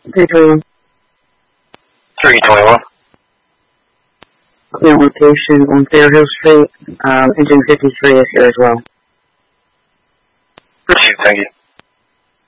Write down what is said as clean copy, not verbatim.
321. 321. Client location on Fairhill Street. Engine 53 is here as well. Received, thank you.